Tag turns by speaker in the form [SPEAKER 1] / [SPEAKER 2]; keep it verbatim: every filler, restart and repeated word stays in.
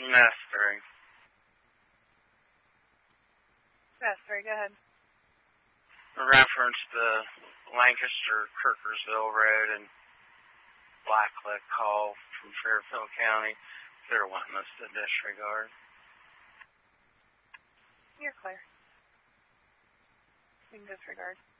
[SPEAKER 1] Necessary.
[SPEAKER 2] Necessary, go ahead.
[SPEAKER 1] Reference the Lancaster-Kirkersville Road and Blacklick call from Fairfield County. They're wanting us to disregard.
[SPEAKER 2] You're clear. You can disregard.